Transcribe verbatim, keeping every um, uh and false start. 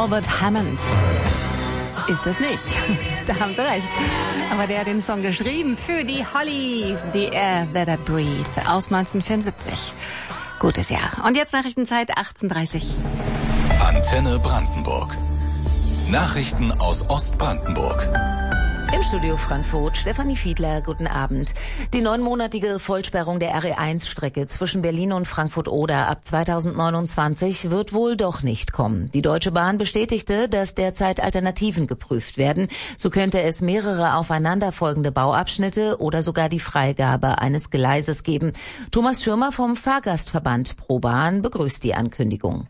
Albert Hammond. Ist es nicht. Da haben Sie recht. Aber der hat den Song geschrieben für die Hollies, The Air That I Breathe, aus neunzehnhundertvierundsiebzig. Gutes Jahr. Und jetzt Nachrichtenzeit achtzehn Uhr dreißig. Antenne Brandenburg. Nachrichten aus Ostbrandenburg. Im Studio Frankfurt, Stefanie Fiedler, guten Abend. Die neunmonatige Vollsperrung der R E eins Strecke zwischen Berlin und Frankfurt-Oder ab zweitausendneunundzwanzig wird wohl doch nicht kommen. Die Deutsche Bahn bestätigte, dass derzeit Alternativen geprüft werden. So könnte es mehrere aufeinanderfolgende Bauabschnitte oder sogar die Freigabe eines Gleises geben. Thomas Schirmer vom Fahrgastverband ProBahn begrüßt die Ankündigung.